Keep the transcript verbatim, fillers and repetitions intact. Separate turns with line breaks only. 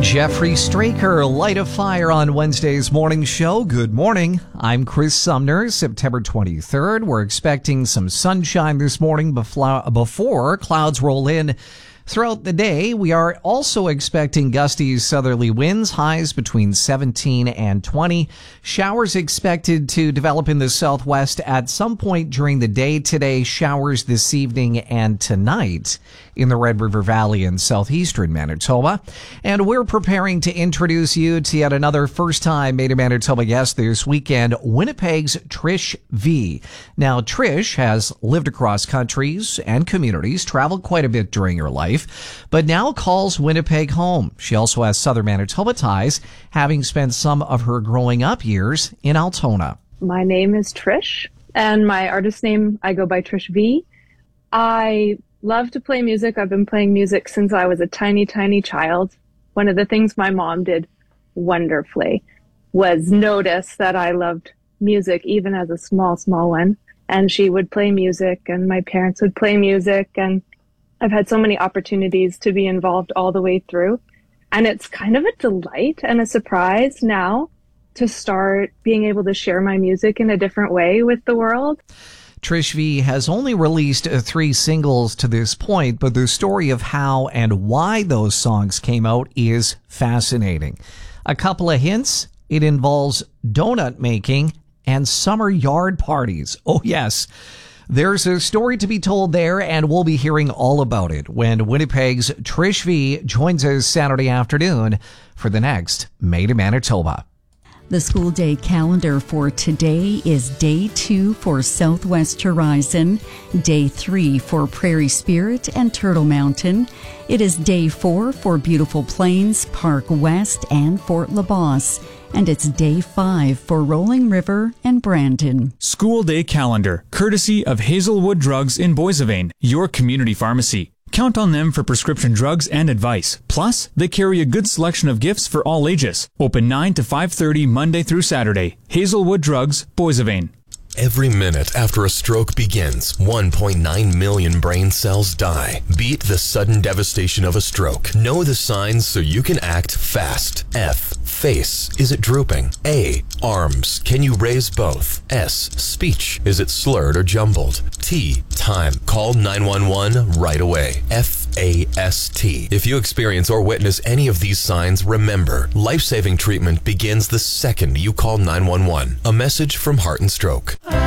Jeffrey Straker, Light a Fire on Wednesday's morning show. Good morning. I'm Chris Sumner. September twenty-third. We're expecting some sunshine this morning before clouds roll in throughout the day. We are also expecting gusty southerly winds, highs between seventeen and twenty. Showers expected to develop in the southwest at some point during the day today. Showers this evening and tonight in the Red River Valley and southeastern Manitoba. And we're preparing to introduce you to yet another first-time Made in Manitoba guest this weekend, Winnipeg's Trish V. Now, Trish has lived across countries and communities, traveled quite a bit during her life, but now calls Winnipeg home. She also has southern Manitoba ties, having spent some of her growing up years in Altona.
My name is Trish, and my artist name, I go by Trish V. I love to play music. I've been playing music since I was a tiny, tiny child. One of the things my mom did wonderfully was notice that I loved music, even as a small, small one. And she would play music, and my parents would play music, and I've had so many opportunities to be involved all the way through. And it's kind of a delight and a surprise now to start being able to share my music in a different way with the world.
Trish V has only released uh, three singles to this point, but the story of how and why those songs came out is fascinating. A couple of hints: it involves donut making and summer yard parties. Oh, yes. There's a story to be told there, and we'll be hearing all about it when Winnipeg's Trish V joins us Saturday afternoon for the next Made in Manitoba.
The school day calendar for today is day two for Southwest Horizon, day three for Prairie Spirit and Turtle Mountain. It is day four for Beautiful Plains, Park West, and Fort LaBosse. And it's day five for Rolling River and Brandon.
School day calendar, courtesy of Hazelwood Drugs in Boissevain, your community pharmacy. Count on them for prescription drugs and advice. Plus, they carry a good selection of gifts for all ages. Open nine to five thirty Monday through Saturday. Hazelwood Drugs, Boissevain.
Every minute after a stroke begins, one point nine million brain cells die. Beat the sudden devastation of a stroke. Know the signs so you can act fast. F. Face. Is it drooping? A. Arms. Can you raise both? S. Speech. Is it slurred or jumbled? T. Time. Call nine one one right away. F A S T. If you experience or witness any of these signs, remember, life-saving treatment begins the second you call nine one one. A message from Heart and Stroke.